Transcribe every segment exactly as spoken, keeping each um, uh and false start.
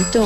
ramillito.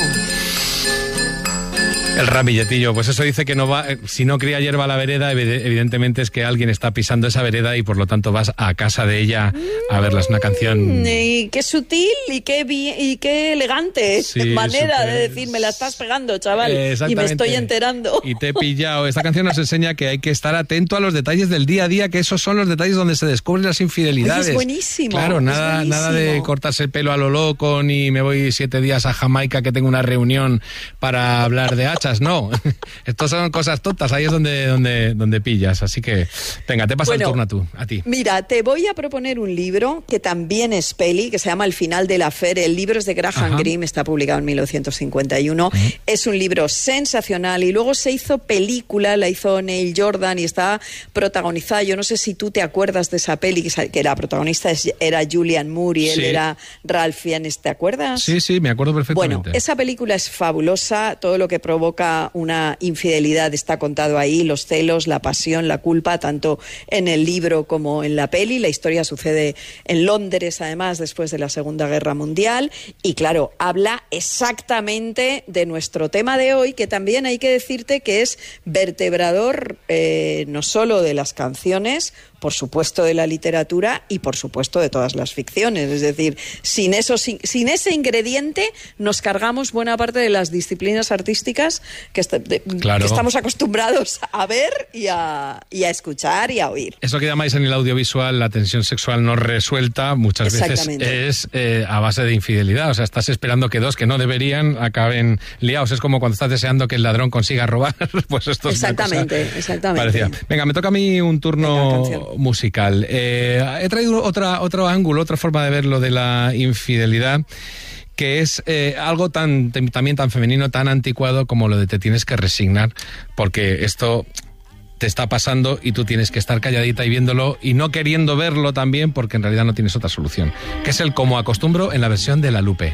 El ramilletillo, pues eso dice que no va, si no cría hierba a la vereda, evidentemente es que alguien está pisando esa vereda y por lo tanto vas a casa de ella a verla. Es una canción... Y qué sutil y qué, bi- y qué elegante Sí, manera super... de decir, me la estás pegando, chaval, eh, y me estoy enterando. Y te he pillado. Esta canción nos enseña que hay que estar atento a los detalles del día a día, que esos son los detalles donde se descubren las infidelidades. Oye, es buenísimo. Claro, nada, buenísimo. nada de cortarse el pelo a lo loco, ni me voy siete días a Jamaica que tengo una reunión para hablar de hachas, no. Estas son cosas tontas, ahí es donde, donde, donde pillas. Así que, venga, te pasa Bueno, el turno a, tú, a ti. Mira, te voy a proponer un libro que también es peli, que se llama El final de la Fer. El libro es de Graham Greene, está publicado en mil novecientos cincuenta y uno. Uh-huh. Es un libro sensacional y luego se hizo película, la hizo Neil Jordan y está protagonizada. Yo no sé si tú te acuerdas de esa peli, que la protagonista era Julianne Moore y él sí. era Ralph Fiennes, ¿te acuerdas? Sí, sí, me acuerdo perfectamente. Bueno, esa película es fabulosa, todo lo que provoca una infidelidad está contado ahí, los celos, la pasión, la culpa, tanto en el libro como en la peli. La historia sucede en Londres, además, después de la Segunda Guerra Mundial, y claro, habla exactamente de nuestro tema de hoy, que también hay que decirte que es vertebrador eh, no solo de las canciones, por supuesto de la literatura y por supuesto de todas las ficciones. Es decir, sin, eso, sin, sin ese ingrediente nos cargamos buena parte de las disciplinas artísticas que, est- de, claro. que estamos acostumbrados a ver y a, y a escuchar y a oír. Eso que llamáis en el audiovisual la tensión sexual no resuelta muchas veces es eh, a base de infidelidad. O sea, estás esperando que dos que no deberían acaben liados. Es como cuando estás deseando que el ladrón consiga robar. Pues esto es exactamente, una cosa exactamente. parecida. Venga, me toca a mí un turno Venga, musical. Eh, he traído otra, otro ángulo, otra forma de ver lo de la infidelidad, que es eh, algo tan también tan femenino, tan anticuado como lo de te tienes que resignar, porque esto te está pasando y tú tienes que estar calladita y viéndolo y no queriendo verlo también, porque en realidad no tienes otra solución, que es el Como acostumbro en la versión de La Lupe.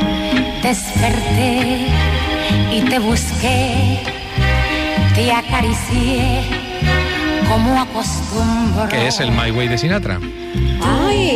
Desperté y te busqué, te acaricié como acostumbro. Que es el My Way de Sinatra.